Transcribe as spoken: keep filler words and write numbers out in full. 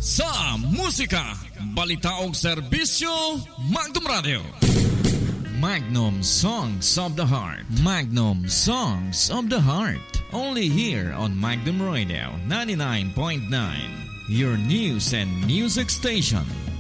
sa musika, balita o serbisyo, Magnum Radio. Magnum Songs of the Heart. Magnum Songs of the Heart. Only here on Magnum Radio ninety-nine point nine. Your news and music station.